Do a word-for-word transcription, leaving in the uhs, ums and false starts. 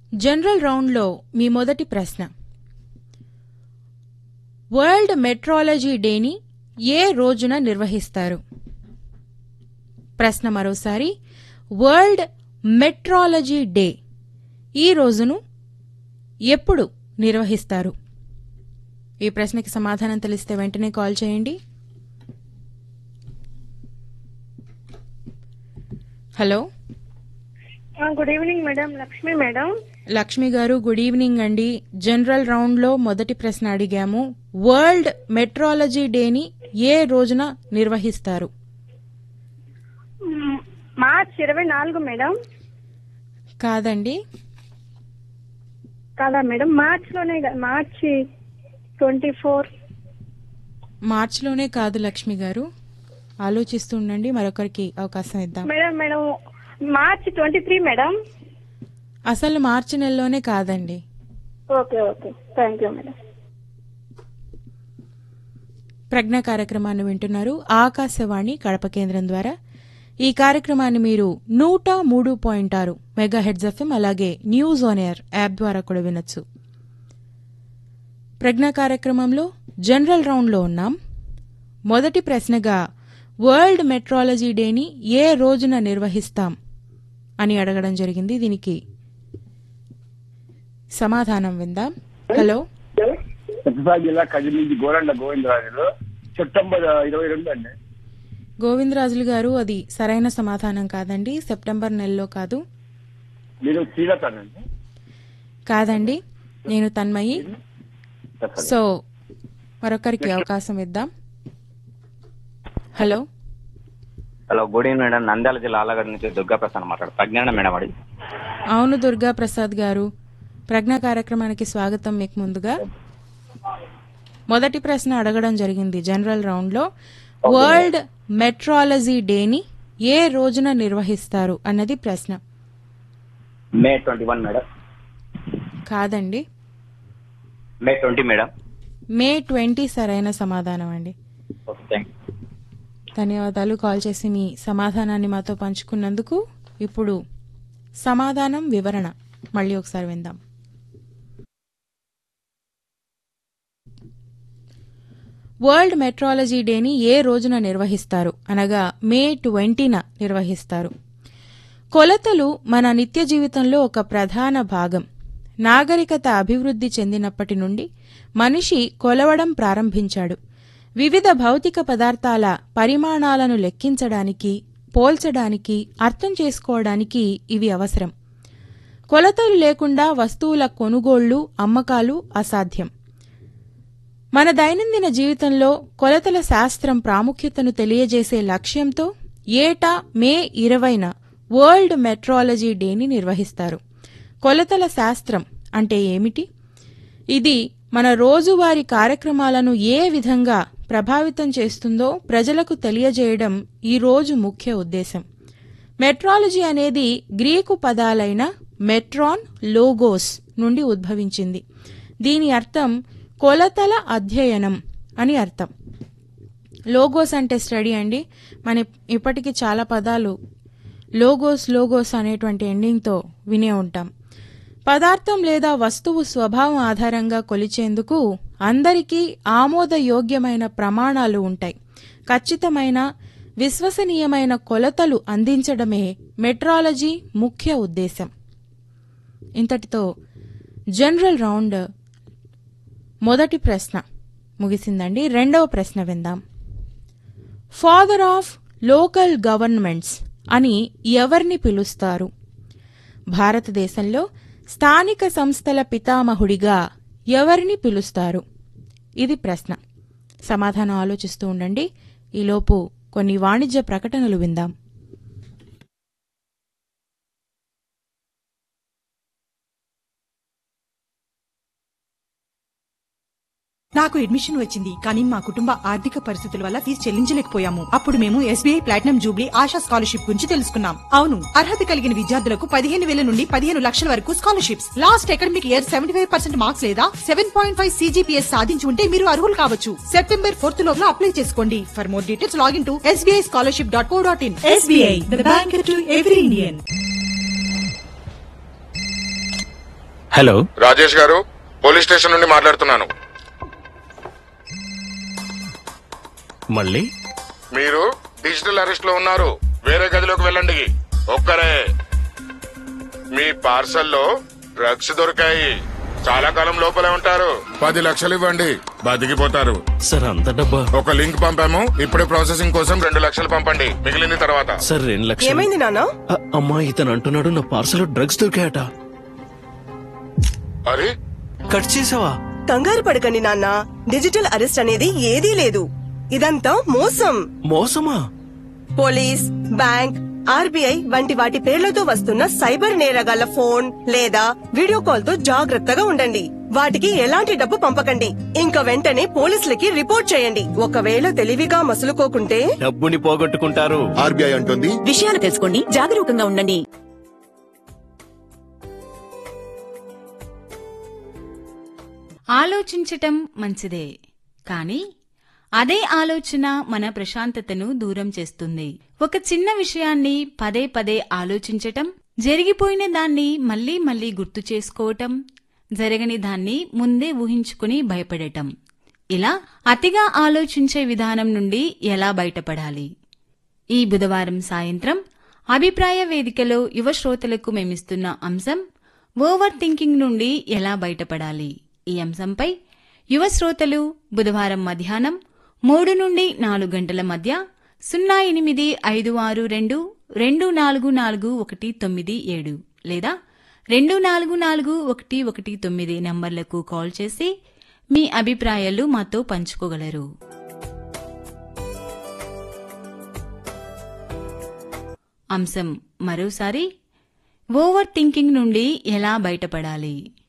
General రౌండ్లో మీ మొదటి ప్రశ్న. వరల్డ్ మెట్రాలజీ డేని ఏ రోజున నిర్వహిస్తారు? ప్రశ్న మరోసారి. వరల్డ్ మెట్రాలజీ డే ఈ రోజును ఎప్పుడు నిర్వహిస్తారు? ఈ ప్రశ్నకి సమాధానం తెలిస్తే వెంటనే కాల్ చేయండి. Hello, good evening madam. Lakshmi madam. Lakshmi గారు, గుడ్ ఈవినింగ్ అండి. జనరల్ రౌండ్లో మొదటి ప్రశ్న అడిగాము. వరల్డ్ మెట్రాలజీ డేని ఏ రోజున నిర్వహిస్తారు? మార్చ్ ఇరవై నాలుగు మేడం. కాదండి. కాదా మేడం? మార్చ్ లోనే, మార్చి ట్వంటీ ఫోర్. మార్చిలోనే కాదు లక్ష్మి గారు, ఆలోచిస్తూ ఉండండి, మరొకరికి అవకాశం ఇద్దాం. మేడం మేడం మార్చి ట్వంటీ త్రీ మేడం. అసలు మార్చి నెలలోనే కాదండి. Okay okay, thank you madam. ప్రజ్ఞ కార్యక్రమాన్ని వింటున్నారు ఆకాశవాణి కడప కేంద్రం ద్వారా. ఈ కార్యక్రమాన్ని మీరు నూట మూడు పాయింట్ ఆరు మెగా హెడ్స్ ఎఫ్ఎం అలాగే న్యూస్ ఆన్ ఎయిర్ యాప్ ద్వారా కూడా వినొచ్చు. ప్రజ్ఞ కార్యక్రమంలో జనరల్ రౌండ్లో ఉన్నాం. మొదటి ప్రశ్నగా వరల్డ్ మెట్రాలజీ డేని ఏ రోజున నిర్వహిస్తాం అని అడగడం జరిగింది. దీనికి సమాధానం విందాం. హలో, సత్యసాయి జిల్లా కదిరి నుంచి గోరండ గోవిందరాజులు. సెప్టెంబర్ ఇరవై రెండు అండి. గోవిందరాజులు గారు, అది సరైన సమాధానం కాదండి. సెప్టెంబర్ నెలలో కాదు. మీరు శ్రీలతానండి? కాదండి, నేను తన్మయి. సో మరొకరికి అవకాశం ఇద్దాం. Hello hello good evening madam. Nandyal జిల్లా ఆలగడ్డ నుంచి దుర్గా ప్రసాద్ మాట్లాడు. ప్రజ్ఞాన మేడం అడిగి. అవును దుర్గా ప్రసాద్ గారు, ప్రజ్ఞ కార్యక్రమానికి స్వాగతం. మీకు ముందుగా మొదటి ప్రశ్న అడగడం జరిగింది జనరల్ రౌండ్ లో. వరల్డ్ మెట్రాలజీ డేని ఏ రోజున నిర్వహిస్తారు అన్నది ప్రశ్న. May twenty one madam. కాదండి. May twenty madam. May twenty సరైన సమాధానం అండి. ధన్యవాదాలు కాల్ చేసి మీ సమాధానాన్ని మాతో పంచుకున్నందుకు. ఇప్పుడు సమాధానం వివరణ మళ్ళీ ఒకసారి విందాం. వరల్డ్ మెట్రాలజీ డేని ఏ రోజున నిర్వహిస్తారు అనగా మే ట్వంటీన నిర్వహిస్తారు. కొలతలు మన నిత్య జీవితంలో ఒక ప్రధాన భాగం. నాగరికత అభివృద్ధి చెందినప్పటి నుండి మనిషి కొలవడం ప్రారంభించాడు. వివిధ భౌతిక పదార్థాల పరిమాణాలను లెక్కించడానికి, పోల్చడానికి, అర్థం చేసుకోవడానికి ఇవి అవసరం. కొలతలు లేకుండా వస్తువుల కొనుగోళ్లు, అమ్మకాలు అసాధ్యం. మన దైనందిన జీవితంలో కొలతల శాస్త్రం ప్రాముఖ్యతను తెలియజేసే లక్ష్యంతో ఏటా మే ఇరవైన వరల్డ్ మెట్రాలజీ డేని నిర్వహిస్తారు. కొలతల శాస్త్రం అంటే ఏమిటి? ఇది మన రోజువారీ కార్యక్రమాలను ఏ విధంగా ప్రభావితం చేస్తుందో ప్రజలకు తెలియజేయడం ఈ రోజు ముఖ్య ఉద్దేశం. మెట్రాలజీ అనేది గ్రీకు పదాలైన మెట్రాన్, లోగోస్ నుండి ఉద్భవించింది. దీని అర్థం కొలతల అధ్యయనం అని అర్థం. లోగోస్ అంటే స్టడీ అండి. మన ఇప్పటికీ చాలా పదాలు లోగోస్ లోగోస్ అనేటువంటి ఎండింగ్తో వినే ఉంటాం. పదార్థం లేదా వస్తువు స్వభావం ఆధారంగా కొలిచేందుకు అందరికీ ఆమోదయోగ్యమైన ప్రమాణాలు ఉంటాయి. ఖచ్చితమైన, విశ్వసనీయమైన కొలతలు అందించడమే మెట్రాలజీ ముఖ్య ఉద్దేశం. ఇంతటితో జనరల్ రౌండ్ మొదటి ప్రశ్న ముగిసిందండి. రెండవ ప్రశ్న విందాం. ఫాదర్ ఆఫ్ లోకల్ గవర్నమెంట్స్ అని ఎవరిని పిలుస్తారు? భారతదేశంలో స్థానిక సంస్థల పితామహుడిగా ఎవరిని పిలుస్తారు? ఇది ప్రశ్న. సమాధానం ఆలోచిస్తూ ఉండండి. ఈలోపు కొన్ని వాణిజ్య ప్రకటనలు విందాం. నాకు అడ్మిషన్ వచ్చింది, కానీ మా కుటుంబ ఆర్థిక పరిస్థితుల వల్ల ఫీజు చెల్లించలేకపోయాము. అప్పుడు మేము SBI platinum Jubilee ASHA scholarship గురించి తెలుసుకున్నాం. అవును, అర్హత కలిగిన విద్యార్థులకు పదిహేను వేల నుండి పదిహేను లక్షల వరకు scholarships. Last academic year seventy five percent marks లేదా సెవెన్ పాయింట్ ఫైవ్ సీజీపీఎస్ సాధించి ఉంటే మీరు అర్హులు కావచ్చు. సెప్టెంబర్ ఫోర్త్ లోపల అప్లై చేసుకోండి. For more details login to SBI scholarship dot co dot in. SBI, the bank to every Indian. Hello, Rajesh గారు, police station నుండి మాట్లాడుతున్నాను. మళ్ళీ మీరు డిజిటల్ అరెస్ట్ లో ఉన్నారు. వేరే గదిలోకి వెళ్ళండి. ఒక్కరే. మీ పార్సల్లో డ్రగ్స్ దొరికాయి. చాలా కాలం లోపలే ఉంటారు. పది లక్షలు ఇవ్వండి, బతికిపోతారు. సార్ అంత డబ్బా? ఒక లింక్ పంపాము, ఇప్పుడే ప్రాసెసింగ్ కోసం రెండు లక్షలు పంపండి, మిగిలింది తర్వాత. సార్ రెండు లక్షలు. ఏమైంది నాన్న? అ- అమ్మా, ఇతను అంటున్నాడు నా పార్సల్ డ్రగ్స్ దొరికాయట. అరే, కట్ చేసావా? కంగారు పడకండి నాన్న, డిజిటల్ అరెస్ట్ అనేది ఏదీ లేదు. ఇదంతా మోసం. మోసమా? పోలీస్, బ్యాంక్, ఆర్బీఐ వంటి వాటి పేర్లతో వస్తున్న సైబర్ నేరగాళ్ల ఫోన్ లేదా వీడియో కాల్ తో జాగ్రత్తగా ఉండండి. వాటికి ఎలాంటి డబ్బు పంపకండి. ఇంకా వెంటనే పోలీసులకి రిపోర్ట్ చేయండి. ఒకవేళ తెలివిగా మసులుకోకుంటే డబ్బుని పోగొట్టుకుంటారు. ఆర్బీఐ అంటుంది, విషయాలు తెలుసుకోండి, జాగరూకంగా ఉండండి. ఆలోచించటం మంచిదే, కానీ అదే ఆలోచన మన ప్రశాంతతను దూరం చేస్తుంది. ఒక చిన్న విషయాన్ని పదే పదే ఆలోచించటం, జరిగిపోయిన దాన్ని మళ్లీ మళ్లీ గుర్తు చేసుకోవటం, జరగని దాన్ని ముందే ఊహించుకుని భయపడటం, ఇలా అతిగా ఆలోచించే విధానం నుండి ఎలా బయటపడాలి? ఈ బుధవారం సాయంత్రం అభిప్రాయ వేదికలో యువ శ్రోతలకు మేమిస్తున్న అంశం ఓవర్ థింకింగ్ నుండి ఎలా బయటపడాలి. ఈ అంశంపై యువ శ్రోతలు బుధవారం మధ్యాహ్నం మూడు నుండి నాలుగు గంటల మధ్య సున్నా ఎనిమిది ఐదు ఆరు రెండు రెండు నాలుగు నాలుగు ఒకటి తొమ్మిది ఏడు లేదా రెండు నాలుగు నాలుగు ఒకటి ఒకటి తొమ్మిది నంబర్లకు కాల్ చేసి మీ అభిప్రాయాలు మాతో పంచుకోగలరు. అంశం మరోసారి, ఓవర్ థింకింగ్ నుండి ఎలా బయటపడాలి.